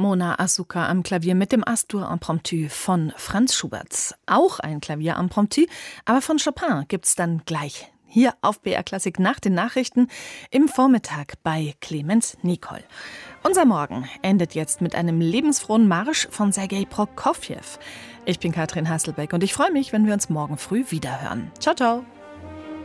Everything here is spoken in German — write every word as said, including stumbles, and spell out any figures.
Mona Asuka am Klavier mit dem Astur Impromptu von Franz Schubert. Auch ein Klavier Impromptu, aber von Chopin gibt's dann gleich. Hier auf B R Klassik nach den Nachrichten im Vormittag bei Clemens Nicol. Unser Morgen endet jetzt mit einem lebensfrohen Marsch von Sergei Prokofjew. Ich bin Katrin Hasselbeck und ich freue mich, wenn wir uns morgen früh wiederhören. Ciao, ciao.